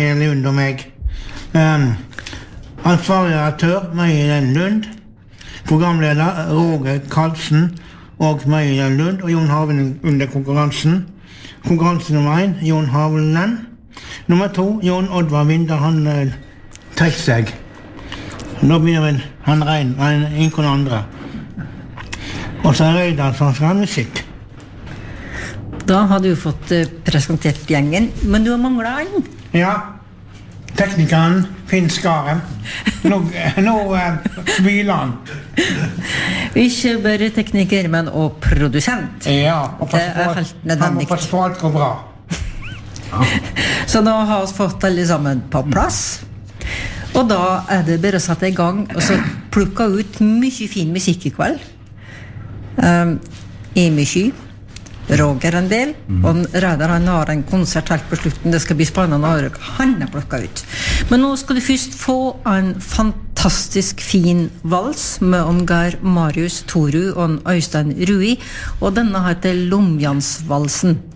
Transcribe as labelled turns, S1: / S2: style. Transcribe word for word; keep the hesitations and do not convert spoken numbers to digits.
S1: Marie Lund og meg. Um, ansvarlig redaktør Marie Lund, programleder Roger Karlsen og Marie Lund og Jon Havelen under konkurransen. Konkurranse nummer én, Jon Havelen. Nummer to, Jon Oddvar Vinter, han uh, trekk seg. Nå begynner vel han Rein, han ingen andre. Og så er Reidar som skal ha musikk.
S2: Da har du fått uh, presentert gjengen, men du har manglet han.
S1: Ja, teknikeren Finn Skaren. Nå, nå uh, hviler han.
S2: Ikke bare tekniker, men og produsent.
S1: Ja, og
S2: det er helt nødvendig.
S1: Han må passe på alt går bra.
S2: Så nå har vi fått alle sammen på plass. Og da er det bare å sette i gang og så plukke ut mye fin musikk i kveld. Um, Emi Sky, Roger en del, mm. og Reidar han har en konsert helt på slutten. Det skal bli spennende å høre hva han har plukket ut. Men nå skal du først få en fantastisk fin vals med Ongar Marius Toru og Øystein Rui, og denne heter Lomjansvalsen.